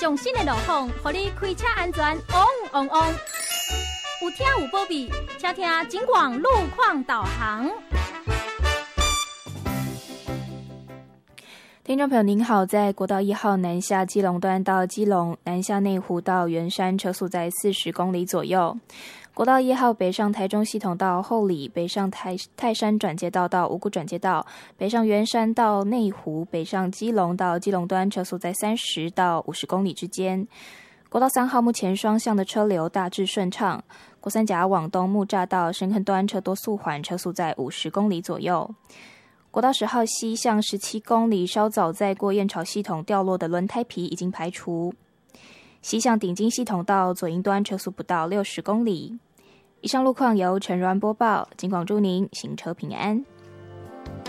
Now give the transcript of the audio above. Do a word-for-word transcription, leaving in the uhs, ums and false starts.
上新的路况，让你开车安全旺旺旺。有听有保庇，请听警广路况导航。 听众朋友您好，在国道一号南下基隆端到基隆，南下内湖到圆山，车速在四十公里左右。国道一号北上台中系统到后里，北上泰泰山转接道到五股转接道，北上圆山到内湖，北上基隆到基隆端，车速在三十到五十公里之间。国道三号目前双向的车流大致顺畅，国三甲往东木栅到深坑端车多速缓，车速在五十公里左右。国道十号西向十七公里，稍早在过燕巢系统掉落的轮胎皮已经排除。西向顶金系统到左营端车速不到六十公里。以上路况由陈如安播报，警广祝您行车平安。